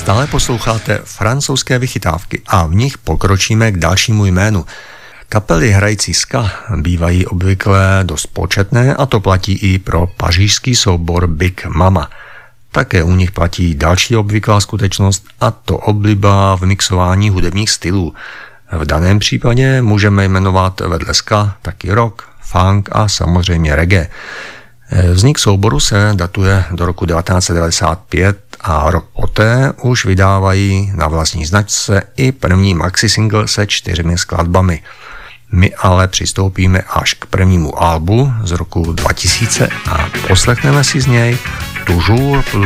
Stále posloucháte francouzské vychytávky a v nich pokročíme k dalšímu jménu. Kapely hrající ska bývají obvykle dost početné a to platí i pro pařížský soubor Big Mama. Také u nich platí další obvyklá skutečnost a to obliba v mixování hudebních stylů. V daném případě můžeme jmenovat vedle ska taky rock, funk a samozřejmě reggae. Vznik souboru se datuje do roku 1995 a rok poté už vydávají na vlastní značce i první maxi single se 4 skladbami. My ale přistoupíme až k prvnímu albu z roku 2000 a poslechneme si z něj Toujours